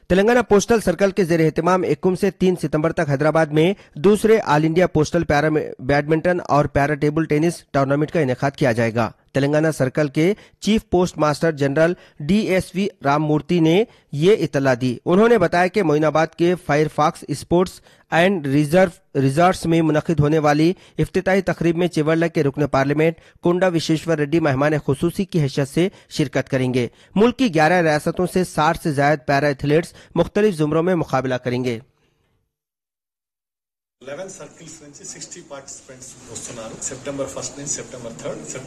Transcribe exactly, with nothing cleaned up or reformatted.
Telangana postal circle के जेर एहतमाम इक्कीस से तीन सितंबर तक हैदराबाद में दूसरे all India postal para badminton और पैरा टेबल टेनिस टूर्नामेंट का इनेकाद किया जाएगा। तेलंगाना सर्कल के chief post master general DSV Ramamurthy ने ये इतला दी। उन्होंने बताया कि मोइनाबाद के Firefox sports and reserve resorts में मुनक्किद होने वाली इफ्तिताही तकरीब में चिवरला के रुकन पार्लियामेंट कोंडा विश्वेश्वर रेड्डी मेहमान खुसूसी की हैसियत से शिरकत करेंगे। मुल्क की ग्यारह रियासतों से साठ से ज्यादा पैरा एथलीट्स मुख्तलिफ जुमरों में मुकाबला करेंगे। eleven సర్కిల్స్ నుంచి sixty పార్టిసిపెంట్స్ వస్తున్నారు సెప్టెంబర్ ఫస్ట్ నుంచి సెప్టెంబర్ థర్డ్